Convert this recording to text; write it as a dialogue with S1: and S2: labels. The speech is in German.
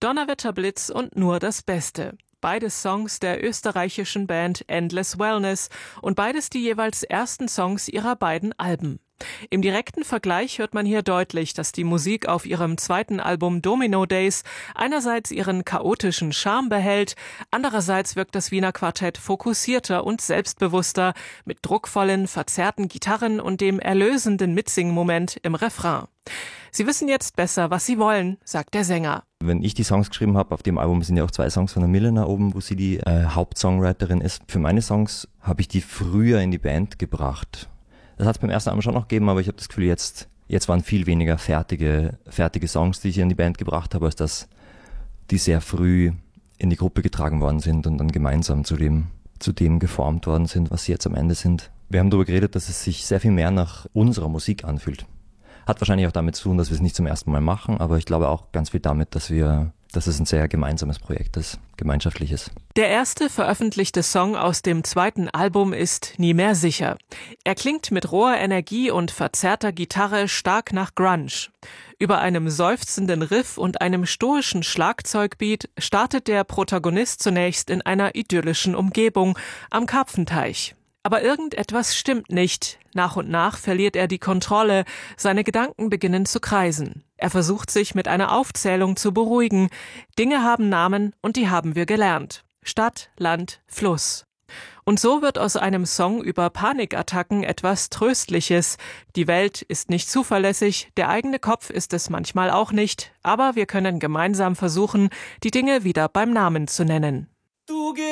S1: Donnerwetter, Blitz und Nur das Beste. Beides Songs der österreichischen Band Endless Wellness und beides die jeweils ersten Songs ihrer beiden Alben. Im direkten Vergleich hört man hier deutlich, dass die Musik auf ihrem zweiten Album Domino Days einerseits ihren chaotischen Charme behält, andererseits wirkt das Wiener Quartett fokussierter und selbstbewusster mit druckvollen, verzerrten Gitarren und dem erlösenden Mitsingmoment im Refrain. Sie wissen jetzt besser, was sie wollen, sagt der Sänger.
S2: Wenn ich die Songs geschrieben habe, auf dem Album sind ja auch 2 Songs von der Milena oben, wo sie die Hauptsongwriterin ist. Für meine Songs habe ich die früher in die Band gebracht. Das hat es beim ersten Album schon noch gegeben, aber ich habe das Gefühl, jetzt waren viel weniger fertige Songs, die ich in die Band gebracht habe, als dass die sehr früh in die Gruppe getragen worden sind und dann gemeinsam zu dem geformt worden sind, was sie jetzt am Ende sind. Wir haben darüber geredet, dass es sich sehr viel mehr nach unserer Musik anfühlt. Hat wahrscheinlich auch damit zu tun, dass wir es nicht zum ersten Mal machen, aber ich glaube auch ganz viel damit, dass es ein sehr gemeinsames Projekt ist, gemeinschaftliches.
S1: Der erste veröffentlichte Song aus dem zweiten Album ist Nie mehr sicher. Er klingt mit roher Energie und verzerrter Gitarre stark nach Grunge. Über einem seufzenden Riff und einem stoischen Schlagzeugbeat startet der Protagonist zunächst in einer idyllischen Umgebung am Karpfenteich. Aber irgendetwas stimmt nicht. Nach und nach verliert er die Kontrolle. Seine Gedanken beginnen zu kreisen. Er versucht sich mit einer Aufzählung zu beruhigen. Dinge haben Namen und die haben wir gelernt. Stadt, Land, Fluss. Und so wird aus einem Song über Panikattacken etwas Tröstliches. Die Welt ist nicht zuverlässig, der eigene Kopf ist es manchmal auch nicht. Aber wir können gemeinsam versuchen, die Dinge wieder beim Namen zu nennen.